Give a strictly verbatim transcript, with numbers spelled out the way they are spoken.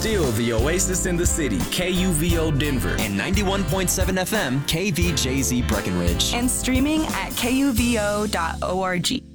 still the oasis in the city, K U V O Denver. And ninety-one point seven F M, K V J Z Breckenridge. And streaming at K U V O dot org.